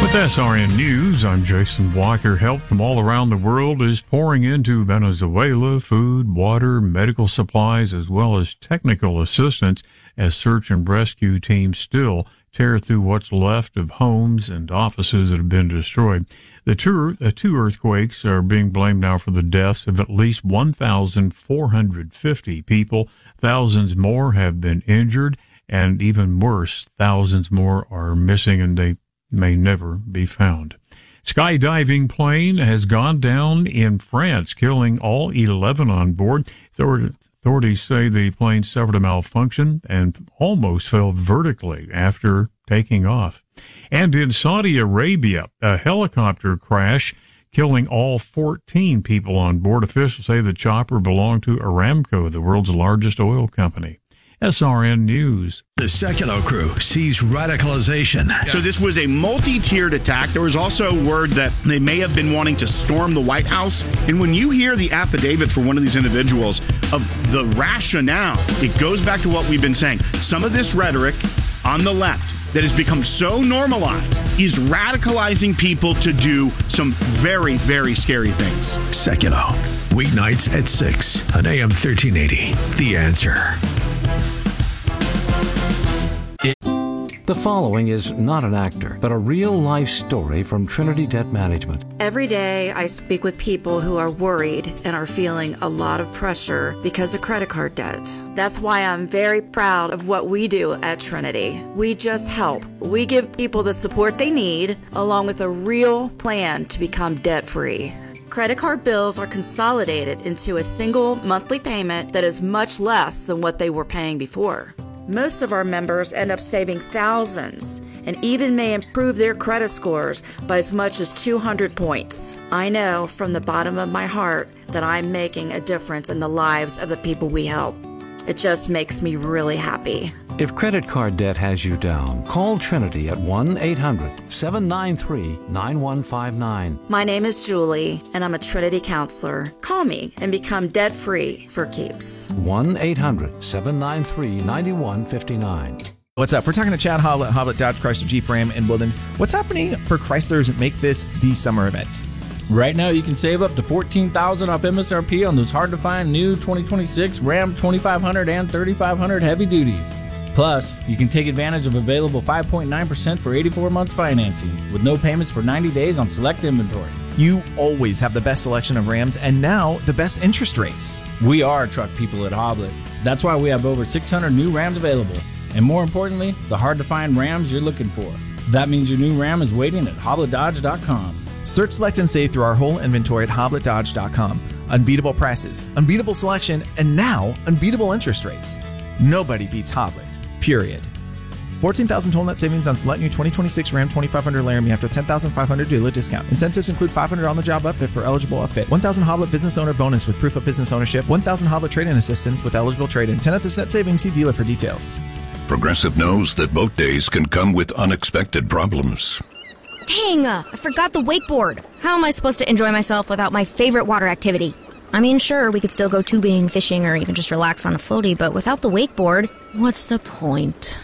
With SRN News, I'm Jason Walker. Help from all around the world is pouring into Venezuela. Food, water, medical supplies, as well as technical assistance as search and rescue teams still tear through what's left of homes and offices that have been destroyed. The two earthquakes are being blamed now for the deaths of at least 1,450 people. Thousands more have been injured, and even worse, thousands more are missing, and they may never be found. Skydiving plane has gone down in France, killing all 11 on board. Authorities say the plane suffered a malfunction and almost fell vertically after taking off. And in Saudi Arabia, a helicopter crash killing all 14 people on board. Officials say the chopper belonged to Aramco, the world's largest oil company. SRN News. The Secular Crew sees radicalization. So this was a multi-tiered attack. There was also word that they may have been wanting to storm the White House. And when you hear the affidavits for one of these individuals of the rationale, it goes back to what we've been saying. Some of this rhetoric on the left that has become so normalized is radicalizing people to do some very, very scary things. Secular, weeknights at 6 on AM 1380. The Answer. The following is not an actor, but a real-life story from Trinity Debt Management. Every day I speak with people who are worried and are feeling a lot of pressure because of credit card debt. That's why I'm very proud of what we do at Trinity. We just help. We give people the support they need, along with a real plan to become debt-free. Credit card bills are consolidated into a single monthly payment that is much less than what they were paying before. Most of our members end up saving thousands and even may improve their credit scores by as much as 200 points. I know from the bottom of my heart that I'm making a difference in the lives of the people we help. It just makes me really happy. If credit card debt has you down, call Trinity at 1-800-793-9159. My name is Julie, and I'm a Trinity counselor. Call me and become debt-free for keeps. 1-800-793-9159. What's up? We're talking to Chad Hoblet, Hoblet Dodge Chrysler Jeep Ram in Woodland. What's happening for Chryslers Make This the Summer event? Right now, you can save up to $14,000 off MSRP on those hard-to-find new 2026 Ram 2500 and 3500 heavy duties. Plus, you can take advantage of available 5.9% for 84 months financing with no payments for 90 days on select inventory. You always have the best selection of Rams and now the best interest rates. We are truck people at Hoblet. That's why we have over 600 new Rams available. And more importantly, the hard-to-find Rams you're looking for. That means your new Ram is waiting at HobletDodge.com. Search, select, and save through our whole inventory at HobletDodge.com. Unbeatable prices, unbeatable selection, and now unbeatable interest rates. Nobody beats Hoblet. Period. 14,000 total net savings on select new 2026 Ram 2500 Laramie after $10,500 dealer discount. Incentives include $500 on-the-job upfit for eligible upfit, 1,000 Hoblet business owner bonus with proof of business ownership, 1,000 Hoblet trade-in assistance with eligible trade-in. 10th of net savings. See dealer for details. Progressive knows that boat days can come with unexpected problems. Dang, I forgot the wakeboard. How am I supposed to enjoy myself without my favorite water activity? I mean, sure, we could still go tubing, fishing, or even just relax on a floaty, but without the wakeboard, what's the point?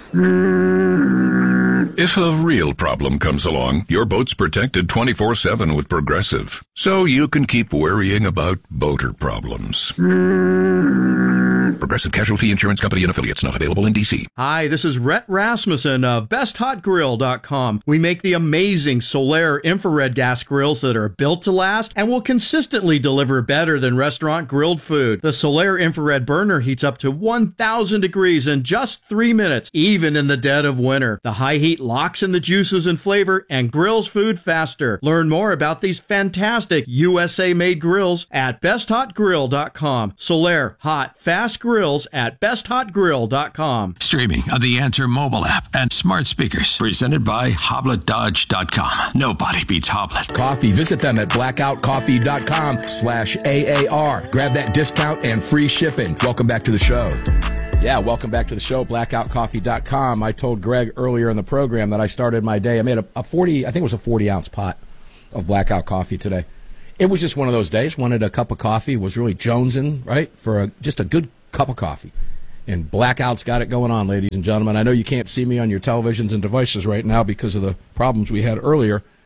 If a real problem comes along, your boat's protected 24/7 with Progressive, so you can keep worrying about boater problems. Progressive Casualty Insurance Company and affiliates, not available in D.C. Hi, this is Rhett Rasmussen of BestHotGrill.com. We make the amazing Solaire infrared gas grills that are built to last and will consistently deliver better than restaurant grilled food. The Solaire infrared burner heats up to 1,000 degrees in just 3 minutes, even in the dead of winter. The high heat locks in the juices and flavor and grills food faster. Learn more about these fantastic USA-made grills at BestHotGrill.com. Solaire, hot, fast grills at BestHotGrill.com. Streaming on the Answer mobile app and smart speakers. Presented by HobletDodge.com. Nobody beats Hoblet. Coffee. Visit them at blackoutcoffee.com/AAR. Grab that discount and free shipping. Welcome back to the show. Yeah, welcome back to the show, blackoutcoffee.com. I told Greg earlier in the program that I started my day. I made a 40, I think it was a 40-ounce pot of Blackout coffee today. It was just one of those days. Wanted a cup of coffee, was really jonesing, right, for just a good cup of coffee. And Blackout's got it going on, ladies and gentlemen. I know you can't see me on your televisions and devices right now because of the problems we had earlier,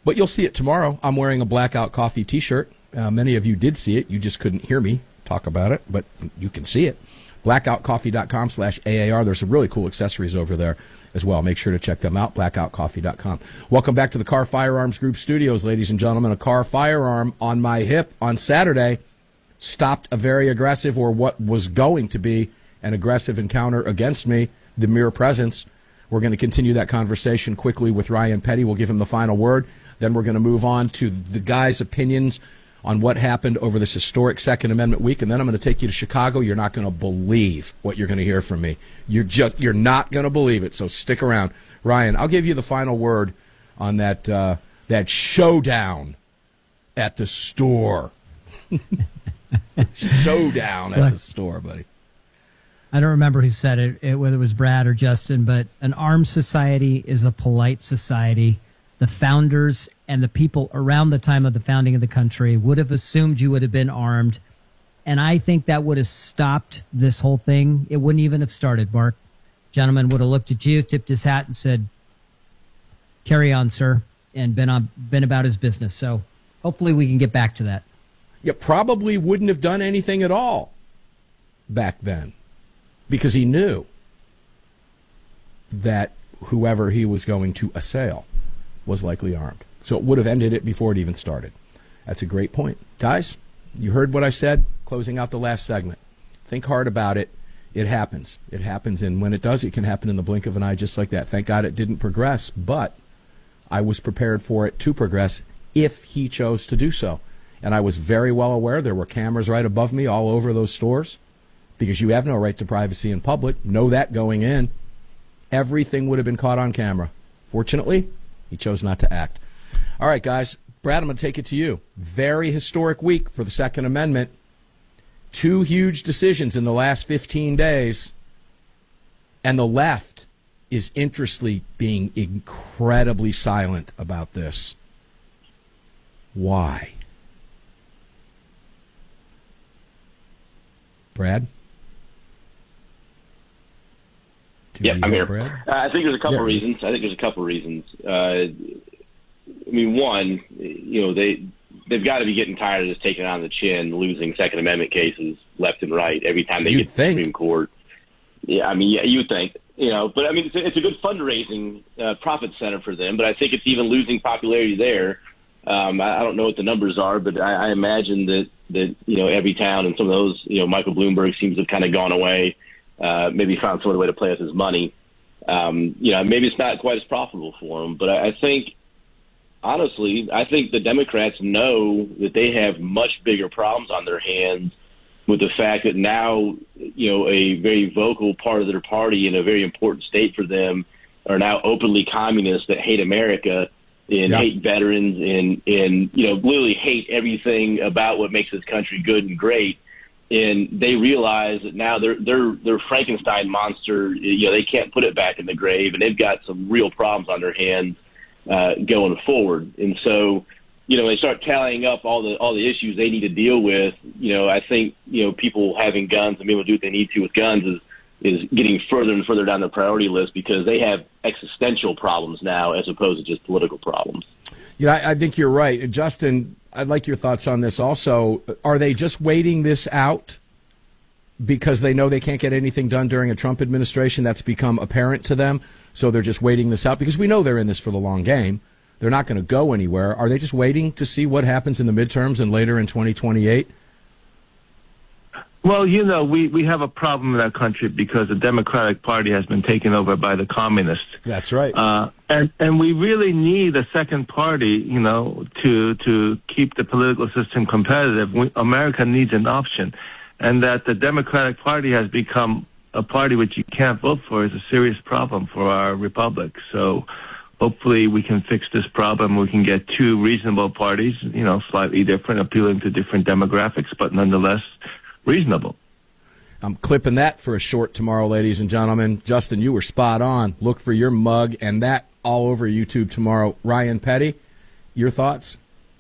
But you'll see it tomorrow. I'm wearing a Blackout Coffee T-shirt. Many of you did see it. You just couldn't hear me talk about it, but you can see it. blackoutcoffee.com/AAR. There's some really cool accessories over there as well. Make sure to check them out, blackoutcoffee.com. Welcome back to the Carr Firearms Group studios, ladies and gentlemen. A Carr firearm on my hip on Saturday stopped a very aggressive, or what was going to be an aggressive encounter against me, the mere presence. We're going to continue that conversation quickly with Ryan Petty. We'll give him the final word. Then we're going to move on to the guys' opinions on what happened over this historic Second Amendment week, and then I'm going to take you to Chicago. You're not going to believe what you're going to hear from me. You're not going to believe it, so stick around. Ryan, I'll give you the final word on that showdown at the store. Showdown at the store, buddy. I don't remember who said it, whether it was Brad or Justin, but an armed society is a polite society. The founders and the people around the time of the founding of the country would have assumed you would have been armed. And I think that would have stopped this whole thing. It wouldn't even have started, Mark. Gentleman would have looked at you, tipped his hat, and said, "Carry on, sir," and been about his business. So hopefully we can get back to that. You probably wouldn't have done anything at all back then, because he knew that whoever he was going to assail was likely armed. So it would have ended it before it even started. That's a great point. Guys, you heard what I said, closing out the last segment. Think hard about it. It happens. It happens, and when it does, it can happen in the blink of an eye just like that. Thank God it didn't progress, but I was prepared for it to progress if he chose to do so. And I was very well aware there were cameras right above me all over those stores, because you have no right to privacy in public. Know that going in. Everything would have been caught on camera. Fortunately, he chose not to act. All right, guys. Brad, I'm going to take it to you. Very historic week for the Second Amendment. 2 huge decisions in the last 15 days. And the left is interestingly being incredibly silent about this. Why? Brad? Yeah, I'm here. Brad? I think there's a couple reasons. I mean, one, they've got to be getting tired of just taking it on the chin, losing Second Amendment cases left and right every time they get to the Supreme Court. Yeah, I mean, yeah, you would think, but I mean, it's a good fundraising profit center for them, but I think it's even losing popularity there. I don't know what the numbers are, but I imagine that every town and some of those, Michael Bloomberg seems to have kind of gone away. Maybe found some other way to play with his money. Maybe it's not quite as profitable for him, but I think, honestly, the Democrats know that they have much bigger problems on their hands with the fact that now, a very vocal part of their party in a very important state for them are now openly communists that hate America and hate veterans and literally hate everything about what makes this country good and great. And they realize that now their Frankenstein monster, they can't put it back in the grave, and they've got some real problems on their hands going forward. And so, they start tallying up all the issues they need to deal with. I think people having guns and being able to do what they need to with guns is getting further and further down the priority list, because they have existential problems now as opposed to just political problems. I think you're right, Justin. I'd like your thoughts on this also. Are they just waiting this out because they know they can't get anything done during a Trump administration? That's become apparent to them. So they're just waiting this out because we know they're in this for the long game. They're not going to go anywhere. Are they just waiting to see what happens in the midterms and later in 2028? Well, we have a problem in our country because the Democratic Party has been taken over by the communists. That's right. And we really need a second party, to keep the political system competitive. America needs an option. And that the Democratic Party has become a party which you can't vote for is a serious problem for our republic. So hopefully we can fix this problem. We can get 2 reasonable parties, slightly different, appealing to different demographics, but nonetheless reasonable. I'm clipping that for a short tomorrow, ladies and gentlemen. Justin, you were spot on. Look for your mug and that all over YouTube tomorrow. Ryan Petty, your thoughts?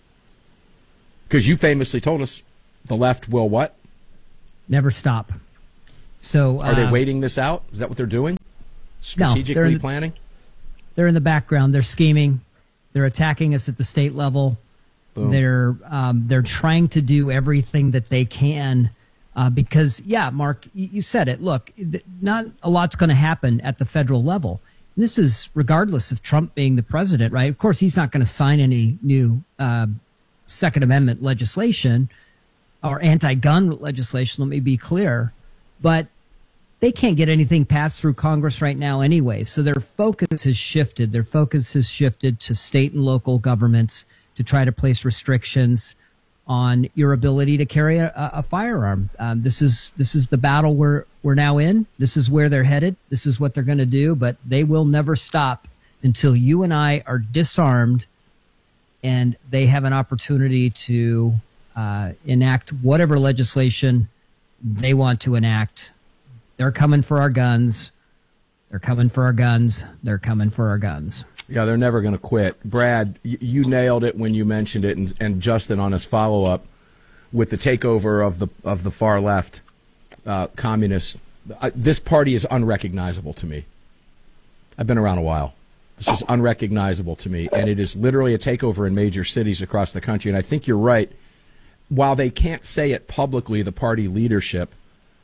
Because you famously told us the left will what? Never stop. So are they waiting this out? Is that what they're doing? Strategically planning? They're in the background. They're scheming. They're attacking us at the state level. Boom. They're trying to do everything that they can because, yeah, Mark, you said it. Look, not a lot's going to happen at the federal level. And this is regardless of Trump being the president, right? Of course, he's not going to sign any new Second Amendment legislation or anti-gun legislation. Let me be clear, but they can't get anything passed through Congress right now anyway. So their focus has shifted. Their focus has shifted to state and local governments to try to place restrictions on your ability to carry a firearm. This is the battle we're now in. This is where they're headed. This is what they're going to do, but they will never stop until you and I are disarmed and they have an opportunity to enact whatever legislation they want to enact. They're coming for our guns. They're coming for our guns. They're coming for our guns. Yeah, they're never going to quit. Brad, you nailed it when you mentioned it, and Justin on his follow-up with the takeover of the far left communists. This party is unrecognizable to me. I've been around a while. It's just unrecognizable to me, and it is literally a takeover in major cities across the country. And I think you're right. While they can't say it publicly, the party leadership,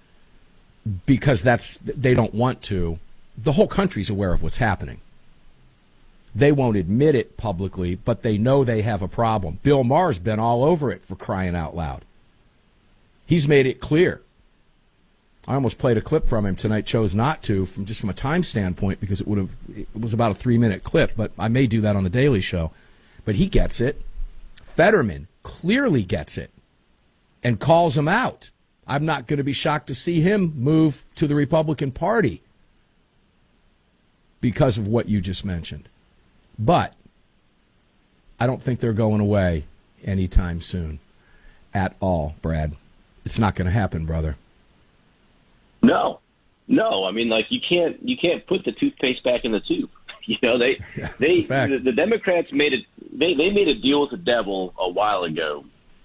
because they don't want to, the whole country's aware of what's happening. They won't admit it publicly, but they know they have a problem. Bill Maher's been all over it, for crying out loud. He's made it clear. I almost played a clip from him tonight, chose not to, from a time standpoint, because it was about a 3-minute clip, but I may do that on the Daily Show. But he gets it. Fetterman clearly gets it and calls him out. I'm not going to be shocked to see him move to the Republican Party because of what you just mentioned. But I don't think they're going away anytime soon at all, Brad. It's not going to happen, brother. No. I mean, like, you can't put the toothpaste back in the tube. You know, the Democrats made a deal with the devil a while ago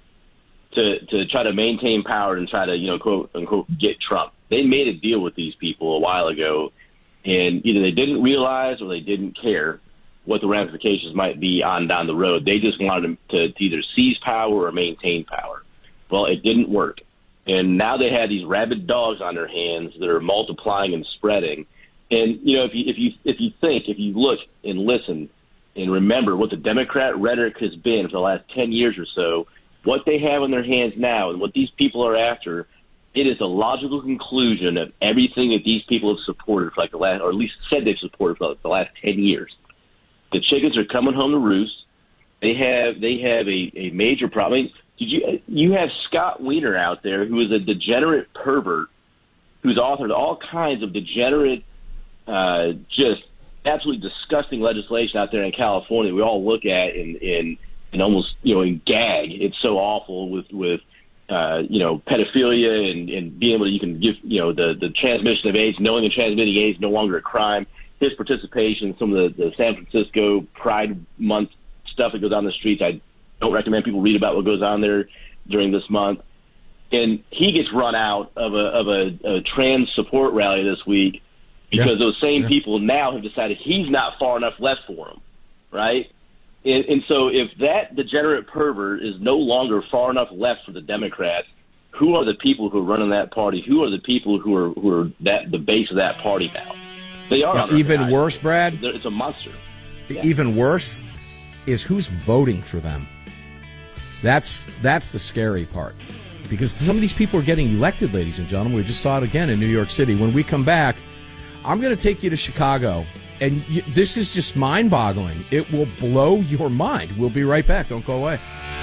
to try to maintain power and try to, you know, quote unquote, get Trump. They made a deal with these people a while ago, and either they didn't realize or they didn't care what the ramifications might be on down the road. They just wanted them to either seize power or maintain power. Well, it didn't work. And now they have these rabid dogs on their hands that are multiplying and spreading. And, you know, if you look and listen and remember what the Democrat rhetoric has been for the last 10 years or so, what they have in their hands now and what these people are after, it is a logical conclusion of everything that these people have supported for like the last, or at least said they've supported for the last 10 years. The chickens are coming home to roost. They have a major problem. I mean, you have Scott Wiener out there, who is a degenerate pervert, who's authored all kinds of degenerate, just absolutely disgusting legislation out there in California. We all look at and almost, you know, and gag. It's so awful with you know, pedophilia and being able to, you can give, you know, the transmission of AIDS, knowing and transmitting AIDS is no longer a crime. His participation in some of the San Francisco Pride Month stuff that goes on the streets, I don't recommend people read about what goes on there during this month. And he gets run out of a trans support rally this week because those same people now have decided he's not far enough left for him, right? And so if that degenerate pervert is no longer far enough left for the Democrats, who are the people who are running that party? Who are the people who are the base of that party now? They are even worse, Brad. It's a monster. Even worse is who's voting for them. That's the scary part, because some of these people are getting elected, ladies and gentlemen. We just saw it again in New York City. When we come back, I'm going to take you to Chicago, and this is just mind-boggling. It will blow your mind. We'll be right back. Don't go away.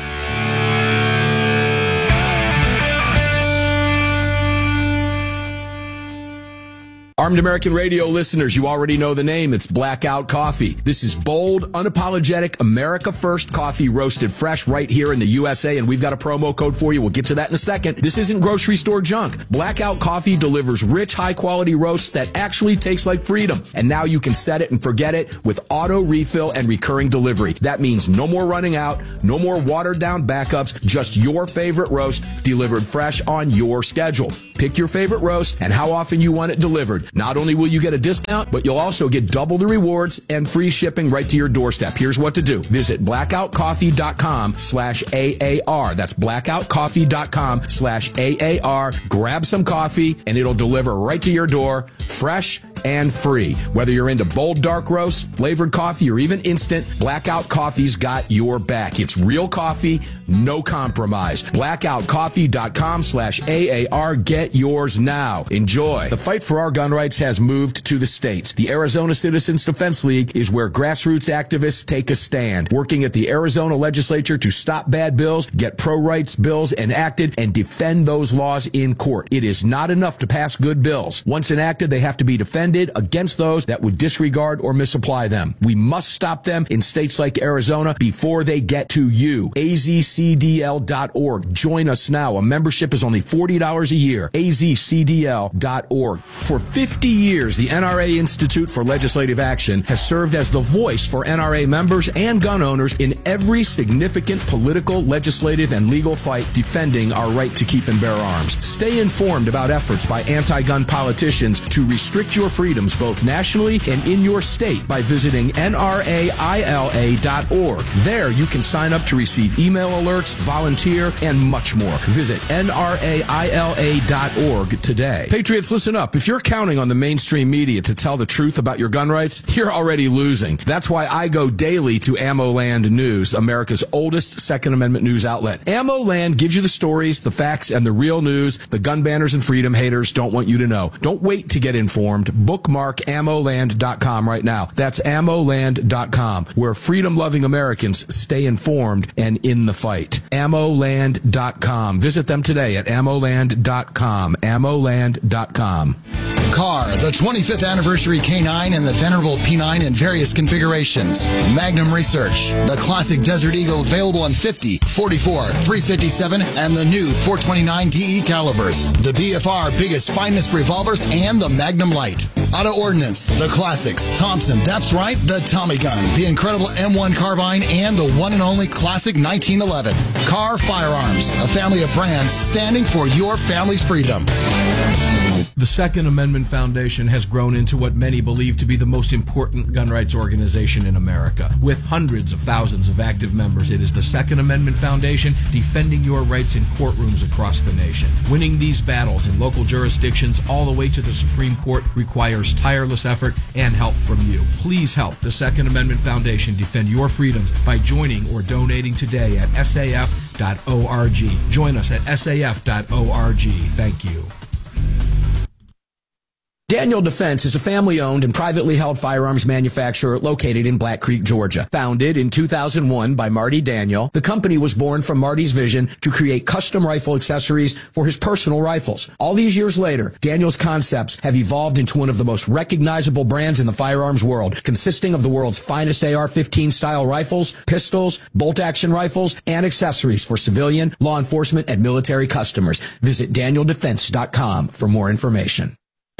Armed American Radio listeners, you already know the name. It's Blackout Coffee. This is bold, unapologetic, America First coffee roasted fresh right here in the USA, and we've got a promo code for you. We'll get to that in a second. This isn't grocery store junk. Blackout Coffee delivers rich, high-quality roasts that actually taste like freedom. And now you can set it and forget it with auto refill and recurring delivery. That means no more running out, no more watered-down backups, just your favorite roast delivered fresh on your schedule. Pick your favorite roast and how often you want it delivered. Not only will you get a discount, but you'll also get double the rewards and free shipping right to your doorstep. Here's what to do. Visit blackoutcoffee.com/AAR. That's blackoutcoffee.com/AAR. Grab some coffee and it'll deliver right to your door, fresh and free. Whether you're into bold dark roast, flavored coffee, or even instant, Blackout Coffee's got your back. It's real coffee, no compromise. Blackoutcoffee.com/AAR. Get yours now. Enjoy. The fight for our gun rights has moved to the states. The Arizona Citizens Defense League is where grassroots activists take a stand, working at the Arizona legislature to stop bad bills, get pro-rights bills enacted, and defend those laws in court. It is not enough to pass good bills. Once enacted, they have to be defended against those that would disregard or misapply them. We must stop them in states like Arizona before they get to you. azcdl.org. Join us now. A membership is only $40 a year. azcdl.org. For 50 years, the NRA Institute for Legislative Action has served as the voice for NRA members and gun owners in every significant political, legislative, and legal fight defending our right to keep and bear arms. Stay informed about efforts by anti-gun politicians to restrict your freedoms both nationally and in your state by visiting nraila.org. There you can sign up to receive email alerts, volunteer, and much more. Visit nraila.org today. Patriots, listen up. If you're counting on the mainstream media to tell the truth about your gun rights, you're already losing. That's why I go daily to AmmoLand News, America's oldest Second Amendment news outlet. AmmoLand gives you the stories, the facts, and the real news the gun banners and freedom haters don't want you to know. Don't wait to get informed. Bookmark ammoland.com right now. That's ammoland.com, where freedom-loving Americans stay informed and in the fight. ammoland.com. Visit them today at ammoland.com. ammoland.com. Car, the 25th anniversary K9 and the venerable P9 in various configurations. Magnum Research, the classic Desert Eagle available in 50, 44, 357, and the new 429 DE calibers. The BFR biggest finest revolvers and the Magnum Light. Auto Ordnance, the classics. Thompson, that's right, the Tommy gun, the incredible M1 carbine, and the one and only classic 1911. Car Firearms, a family of brands standing for your family's freedom. The Second Amendment Foundation has grown into what many believe to be the most important gun rights organization in America. With hundreds of thousands of active members, it is the Second Amendment Foundation defending your rights in courtrooms across the nation. Winning these battles in local jurisdictions all the way to the Supreme Court requires tireless effort and help from you. Please help the Second Amendment Foundation defend your freedoms by joining or donating today at saf.org. Join us at saf.org. Thank you. Daniel Defense is a family-owned and privately held firearms manufacturer located in Black Creek, Georgia. Founded in 2001 by Marty Daniel, the company was born from Marty's vision to create custom rifle accessories for his personal rifles. All these years later, Daniel's concepts have evolved into one of the most recognizable brands in the firearms world, consisting of the world's finest AR-15 style rifles, pistols, bolt-action rifles, and accessories for civilian, law enforcement, and military customers. Visit DanielDefense.com for more information.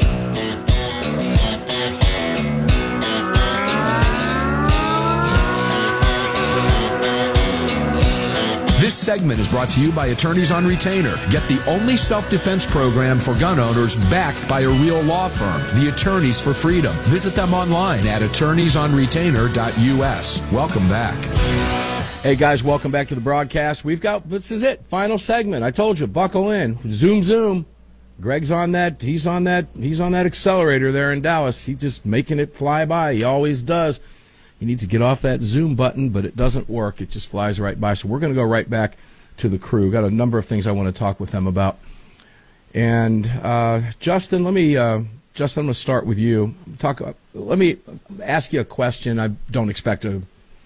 This segment is brought to you by Attorneys on Retainer. Get the only self-defense program for gun owners backed by a real law firm, the Attorneys for Freedom. Visit them online at attorneysonretainer.us. Welcome back. Hey guys, welcome back to the broadcast. This is it, final segment. I told you, buckle in. Zoom, zoom. Greg's on that, he's on that accelerator there in Dallas. He's just making it fly by. He always does. He needs to get off that Zoom button, but it doesn't work. It just flies right by. So we're going to go right back to the crew. Got a number of things I want to talk with them about. And Justin, I'm going to start with you. Let me ask you a question. I don't expect a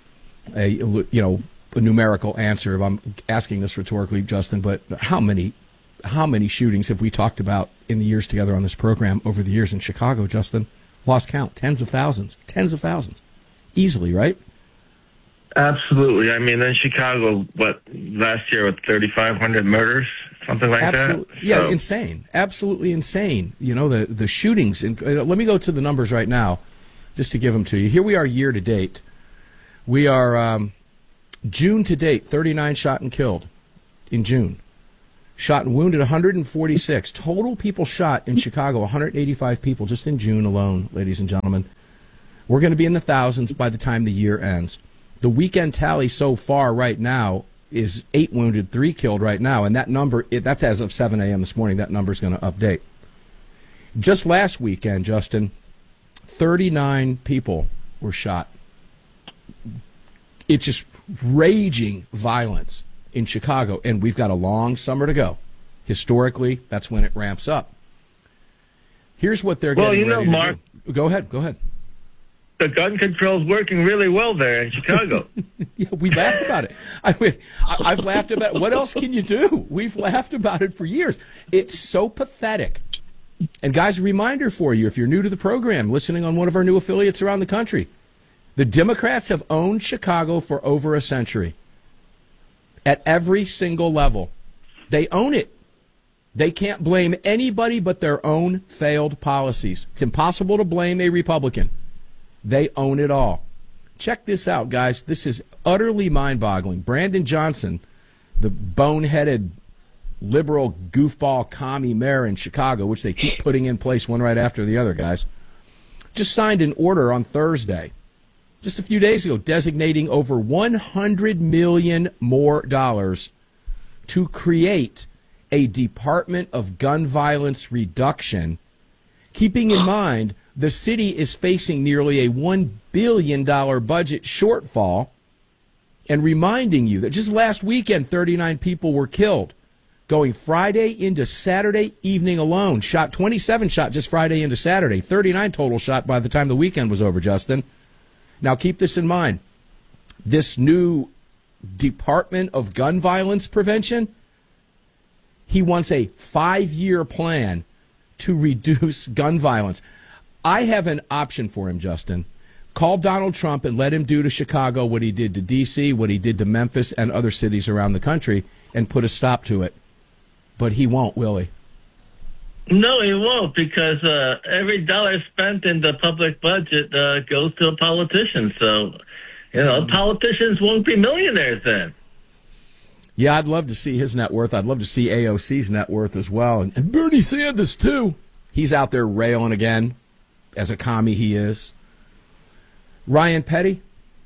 numerical answer if I'm asking this rhetorically, Justin. But how many shootings have we talked about in the years together on this program over the years in Chicago, Justin? Lost count. Tens of thousands. Easily, right? Absolutely. I mean, in Chicago, last year with 3,500 murders, something like that? Yeah, so. Insane. Absolutely insane. You know, the shootings. Let me go to the numbers right now, just to give them to you. Here we are year to date. We are June to date, 39 shot and killed in June. Shot and wounded 146. Total people shot in Chicago, 185 people just in June alone, ladies and gentlemen. We're going to be in the thousands by the time the year ends. The weekend tally so far right now is 8 wounded, 3 killed right now, and that number, that's as of 7 a.m. this morning. That number is going to update. Just last weekend, Justin, 39 people were shot. It's just raging violence in Chicago, and we've got a long summer to go. Historically, that's when it ramps up. Here's what they're getting ready to Mark, do. Go ahead. The gun control is working really well there in Chicago. Yeah, we laugh about it. I've laughed about it. What else can you do? We've laughed about it for years. It's so pathetic. And guys, a reminder for you, if you're new to the program, listening on one of our new affiliates around the country, the Democrats have owned Chicago for over a century. At every single level. They own it. They can't blame anybody but their own failed policies. It's impossible to blame a Republican. They own it all. Check this out, guys. This is utterly mind-boggling. Brandon Johnson, the boneheaded liberal goofball commie mayor in Chicago, which they keep putting in place one right after the other, guys, just signed an order on Thursday, just a few days ago, designating over $100 million more to create a Department of Gun Violence Reduction, keeping in mind the city is facing nearly a $1 billion budget shortfall, and reminding you that just last weekend, 39 people were killed, going Friday into Saturday evening alone. 27 shot just Friday into Saturday. 39 total shot by the time the weekend was over, Justin. Now, keep this in mind. This new Department of Gun Violence Prevention, he wants a 5-year plan to reduce gun violence. I have an option for him, Justin. Call Donald Trump and let him do to Chicago what he did to D.C., what he did to Memphis and other cities around the country, and put a stop to it. But he won't, will he? No, he won't, because every dollar spent in the public budget goes to a politician. So, politicians won't be millionaires then. Yeah, I'd love to see his net worth. I'd love to see AOC's net worth as well. And Bernie Sanders, too. He's out there railing again, as a commie he is. Ryan Petty,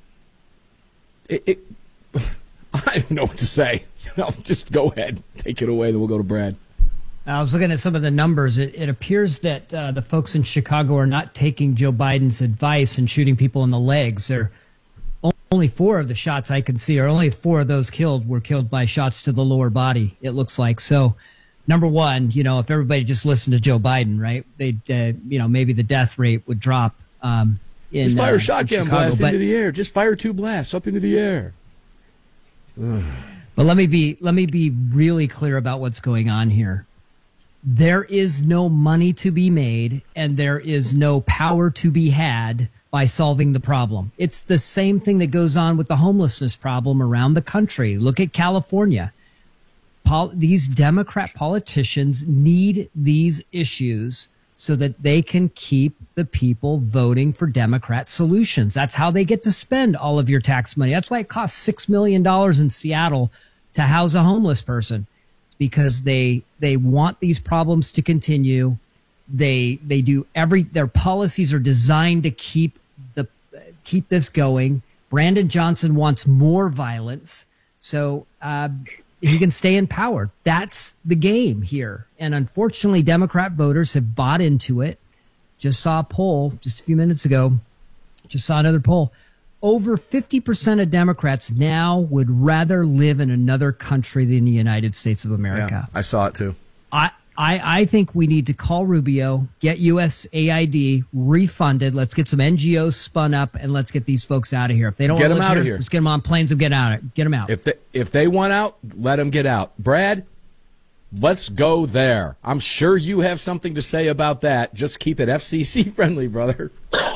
I don't know what to say. Just go ahead. Take it away, then we'll go to Brad. I was looking at some of the numbers. It appears that the folks in Chicago are not taking Joe Biden's advice and shooting people in the legs. Only 4 of the shots I can see, or only 4 of those killed, were killed by shots to the lower body, it looks like. So, number one, if everybody just listened to Joe Biden, right, they'd, maybe the death rate would drop. Just fire a shotgun blast into the air. Just fire 2 blasts up into the air. But let me be really clear about what's going on here. There is no money to be made, and there is no power to be had by solving the problem. It's the same thing that goes on with the homelessness problem around the country. Look at California. These Democrat politicians need these issues so that they can keep the people voting for Democrat solutions. That's how they get to spend all of your tax money. That's why it costs $6 million in Seattle to house a homeless person, because they want these problems to continue. They do their policies are designed to keep this going. Brandon Johnson wants more violence, so he can stay in power. That's the game here. And unfortunately, Democrat voters have bought into it. Just saw a poll just a few minutes ago. Just saw another poll. Over 50% of Democrats now would rather live in another country than the United States of America. Yeah, I saw it too. I think we need to call Rubio, get USAID refunded. Let's get some NGOs spun up, and let's get these folks out of here. If they don't get them out of here, let's get them on planes and get them out. If they want out, let them get out. Brad, let's go there. I'm sure you have something to say about that. Just keep it FCC friendly, brother.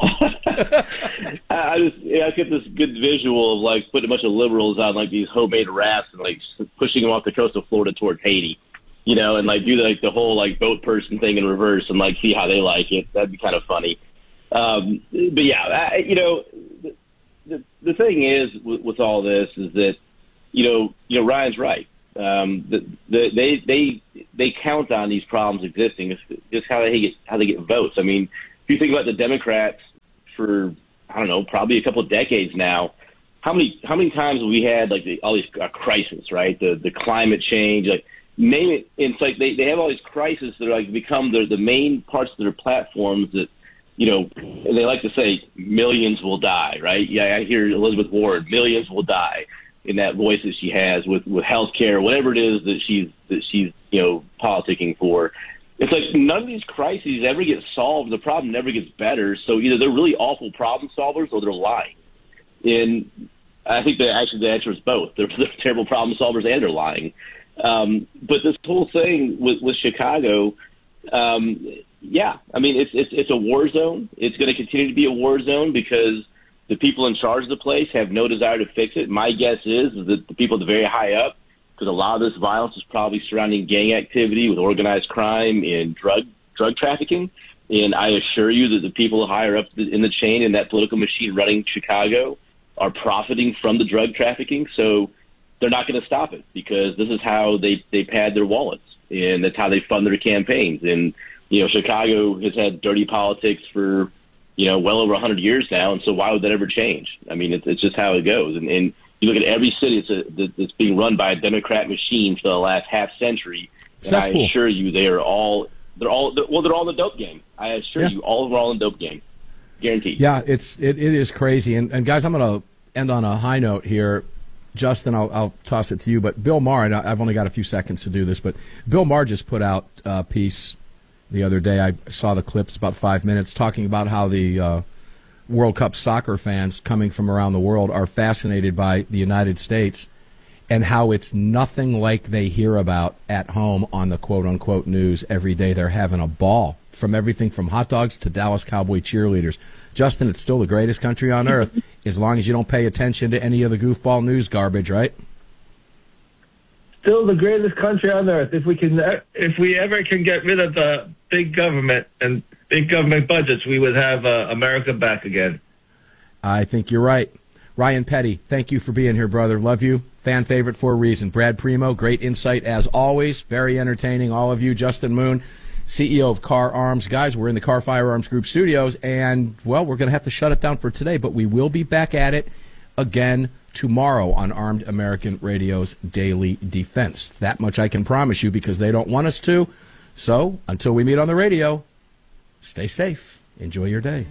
I get this good visual of putting a bunch of liberals on these homemade rafts and pushing them off the coast of Florida toward Haiti. And do the whole boat person thing in reverse and see how they like it. That'd be kind of funny. But yeah, the thing is with all this is that Ryan's right. They count on these problems existing. It's just how they get votes. I mean, if you think about the Democrats for, I don't know, probably a couple of decades now, how many times have we had like all these crises, right? The climate change, like name it. It's like they have all these crises that are like become the main parts of their platforms that, you know, and they like to say millions will die, right? Yeah, I hear Elizabeth Warren, millions will die, in that voice that she has with healthcare, whatever it is that she's you know, politicking for. It's like none of these crises ever get solved. The problem never gets better. So either they're really awful problem solvers or they're lying. And I think that actually the answer is both. They're terrible problem solvers and they're lying. But this whole thing with Chicago, yeah, I mean, it's a war zone. It's going to continue to be a war zone because the people in charge of the place have no desire to fix it. My guess is that the people at the very high up, because a lot of this violence is probably surrounding gang activity with organized crime and drug trafficking. And I assure you that the people higher up in the chain in that political machine running Chicago are profiting from the drug trafficking. So they're not going to stop it because this is how they pad their wallets, and that's how they fund their campaigns. And, you know, Chicago has had dirty politics for, you know, well over 100 years now, and so why would that ever change? I mean, it's just how it goes. And you look at every city that's being run by a Democrat machine for the last half century, and I assure you they're all in the dope game. I assure you, all of them are all in the dope game. Guaranteed. Yeah, it is crazy. And guys, I'm going to end on a high note here. Justin, I'll toss it to you, but Bill Maher, and I've only got a few seconds to do this, but Bill Maher just put out a piece the other day. I saw the clips, about 5 minutes, talking about how the World Cup soccer fans coming from around the world are fascinated by the United States and how it's nothing like they hear about at home on the quote-unquote news every day. They're having a ball, from everything from hot dogs to Dallas Cowboy cheerleaders. Justin, it's still the greatest country on earth as long as you don't pay attention to any of the goofball news garbage, right? Still the greatest country on earth. If we ever can get rid of the big government and big government budgets, we would have America back again. I think you're right. Ryan Petty, thank you for being here, brother. Love you. Fan favorite for a reason. Brad Primo, great insight as always. Very entertaining, all of you. Justin Moon, CEO of Car Arms. Guys, we're in the Car Firearms Group studios, and, well, we're going to have to shut it down for today, but we will be back at it again tomorrow on Armed American Radio's Daily Defense. That much I can promise you because they don't want us to. So, until we meet on the radio, stay safe. Enjoy your day.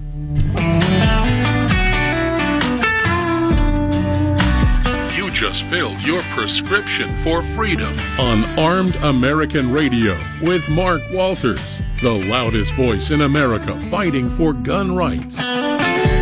You just filled your prescription for freedom on Armed American Radio with Mark Walters, the loudest voice in America fighting for gun rights.